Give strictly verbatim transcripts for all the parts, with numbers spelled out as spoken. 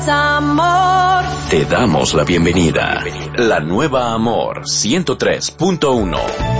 Amor. Te damos la bienvenida. La nueva Amor ciento tres punto uno.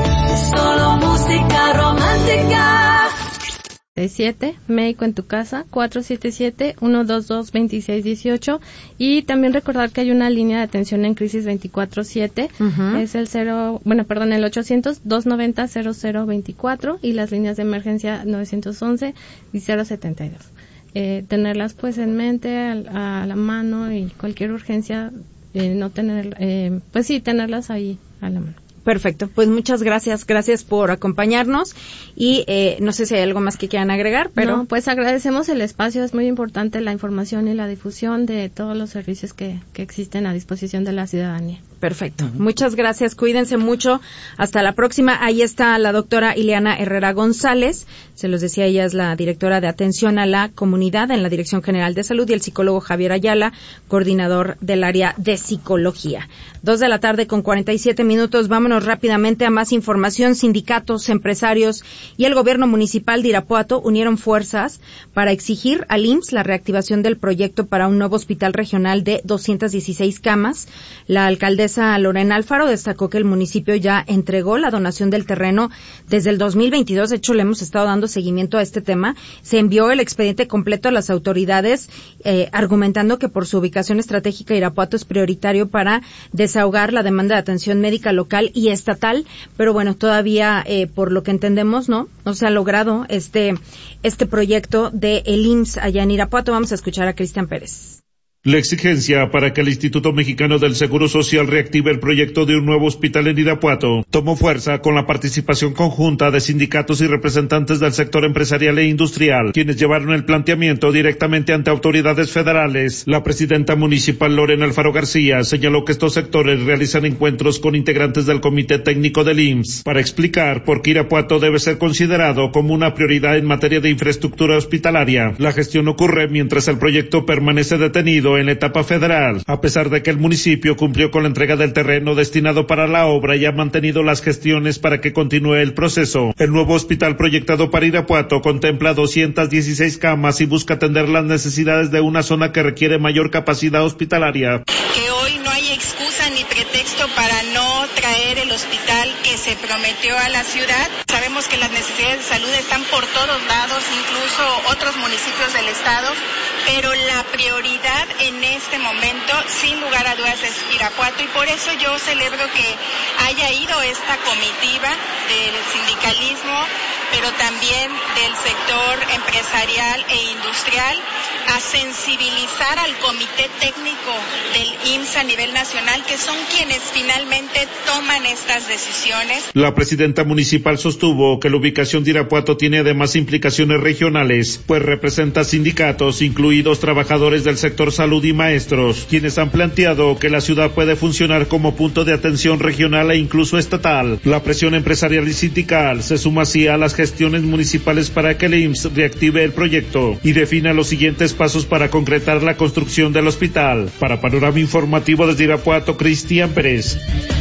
Solo música romántica. seis siete, médico en tu casa, cuatro siete siete, uno dos dos, dos seis uno ocho. Y también recordar que hay una línea de atención en crisis veinticuatro siete. Uh-huh. Es el cero, bueno, perdón, el ochocientos, doscientos noventa, cero cero veinticuatro. Y las líneas de emergencia novecientos once y cero setenta y dos. Eh, tenerlas pues en mente, a, a la mano, y cualquier urgencia, eh, no tener, eh, pues sí, tenerlas ahí a la mano. Perfecto, pues muchas gracias, gracias por acompañarnos y eh, no sé si hay algo más que quieran agregar, pero... No, pues agradecemos el espacio, es muy importante la información y la difusión de todos los servicios que, que existen a disposición de la ciudadanía. Perfecto, uh-huh. Muchas gracias, cuídense mucho, hasta la próxima. Ahí está la doctora Ileana Herrera González, se los decía, ella es la directora de atención a la comunidad en la Dirección General de Salud, y el psicólogo Javier Ayala, coordinador del área de psicología. Dos de la tarde con cuarenta y siete minutos, vámonos rápidamente a más información. Sindicatos, empresarios y el gobierno municipal de Irapuato unieron fuerzas para exigir al I M S S la reactivación del proyecto para un nuevo hospital regional de doscientas dieciséis camas. La alcaldesa Lorena Alfaro destacó que el municipio ya entregó la donación del terreno desde el dos mil veintidós. De hecho, le hemos estado dando seguimiento a este tema. Se envió el expediente completo a las autoridades, eh, argumentando que por su ubicación estratégica Irapuato es prioritario para desahogar la demanda de atención médica local y estatal, pero bueno, todavía eh, por lo que entendemos, no no se ha logrado este este proyecto de el I M S S allá en Irapuato. Vamos a escuchar a Cristian Pérez. La exigencia para que el Instituto Mexicano del Seguro Social reactive el proyecto de un nuevo hospital en Irapuato tomó fuerza con la participación conjunta de sindicatos y representantes del sector empresarial e industrial, quienes llevaron el planteamiento directamente ante autoridades federales. La presidenta municipal Lorena Alfaro García señaló que estos sectores realizan encuentros con integrantes del Comité Técnico del I M S S para explicar por qué Irapuato debe ser considerado como una prioridad en materia de infraestructura hospitalaria. La gestión ocurre mientras el proyecto permanece detenido en la etapa federal, a pesar de que el municipio cumplió con la entrega del terreno destinado para la obra y ha mantenido las gestiones para que continúe el proceso. El nuevo hospital proyectado para Irapuato contempla doscientas dieciséis camas y busca atender las necesidades de una zona que requiere mayor capacidad hospitalaria. Que hoy no hay excusa ni pretexto para no traer el hospital que se prometió a la ciudad. Sabemos que las necesidades de salud están por todos lados, incluso otros municipios del estado, pero la prioridad en este momento, sin lugar a dudas, es Irapuato, y por eso yo celebro que haya ido esta comitiva del sindicalismo, pero también del sector empresarial e industrial, a sensibilizar al comité técnico del I M S S a nivel nacional, que son quienes finalmente toman estas decisiones. La presidenta municipal sostuvo que la ubicación de Irapuato tiene además implicaciones regionales, pues representa sindicatos, incluidos trabajadores del sector salud y maestros, quienes han planteado que la ciudad puede funcionar como punto de atención regional e incluso estatal. La presión empresarial y sindical se suma así a las gestiones municipales para que el I M S S reactive el proyecto y defina los siguientes pasos para concretar la construcción del hospital. Para Panorama Informativo desde Irapuato, Cristian Pérez.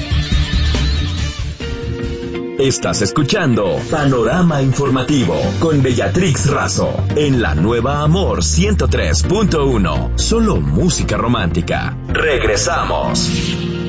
Estás escuchando Panorama Informativo con Beatrix Razo en la nueva Amor ciento tres punto uno. Solo música romántica. Regresamos.